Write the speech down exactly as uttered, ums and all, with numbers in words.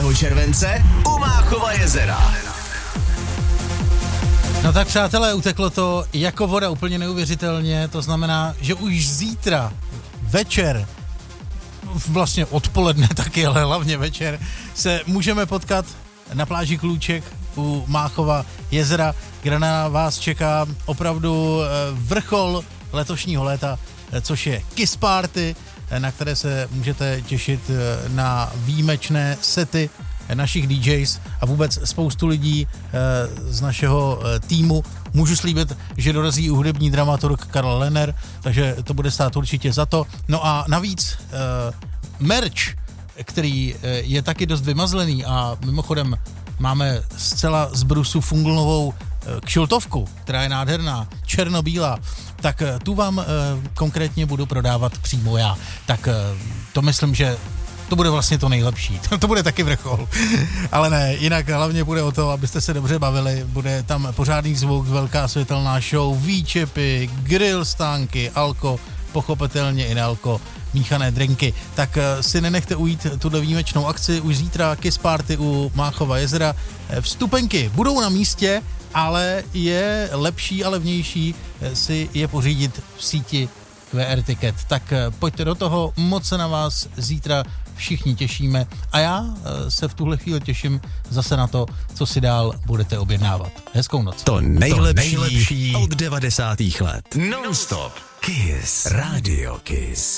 třináctého července u Máchova jezera. No tak přátelé, uteklo to jako voda úplně neuvěřitelně, to znamená, že už zítra večer, vlastně odpoledne taky, ale hlavně večer, se můžeme potkat na pláži Klůček u Máchova jezera, kde na vás čeká opravdu vrchol letošního léta, což je Kiss Party, na které se můžete těšit na výjimečné sety našich D Js a vůbec spoustu lidí z našeho týmu. Můžu slíbit, že dorazí hudební dramaturg Karl Lenner, takže to bude stát určitě za to. No a navíc merch, který je taky dost vymazlený a mimochodem máme zcela z brusu funglnovou kšiltovku, která je nádherná, černobílá, tak tu vám e, konkrétně budu prodávat přímo já. Tak e, to myslím, že to bude vlastně to nejlepší. To bude taky vrchol. Ale ne, jinak hlavně bude o to, abyste se dobře bavili. Bude tam pořádný zvuk, velká světelná show, výčepy, grill stánky, alko, pochopitelně i nealko, míchané drinky. Tak si nenechte ujít tuto výjimečnou akci. Už zítra Kiss Party u Máchova jezera. Vstupenky budou na místě, ale je lepší a levnější si je pořídit v síti Q R Ticket. Tak pojďte do toho, moc se na vás zítra všichni těšíme a já se v tuhle chvíli těším zase na to, co si dál budete objednávat. Hezkou noc. To nejlepší, to nejlepší od devadesátých let. Non-stop. Kiss. Radio Kiss.